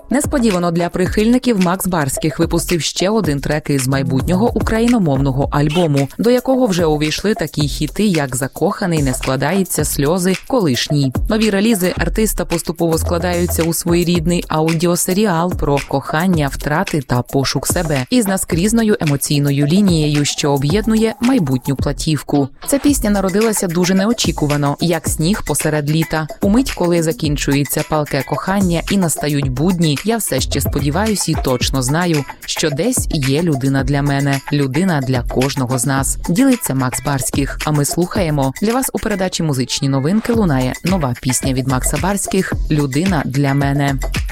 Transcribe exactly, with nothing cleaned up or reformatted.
Несподівано для прихильників Макс Барських випустив ще один трек із майбутнього україномовного альбому, до якого вже увійшли такі хіти, як «Закоханий», «Не складається», «Сльози», «Колишній». Нові релізи артиста поступово складаються у своєрідний аудіосеріал про кохання, втрати та пошук себе із наскрізною емоційною лінією, що об'єднує майбутню платівку. Ця пісня народилася дуже неочікувано, як сніг посеред літа. Умить, коли закінчується палке кохання і настають будні, я все ще сподіваюся і точно знаю, що десь є людина для мене, людина для кожного з нас. Ділиться Макс Барських, а ми слухаємо. Для вас у передачі «Музичні новинки» лунає нова пісня від Макса Барських «Людина для мене».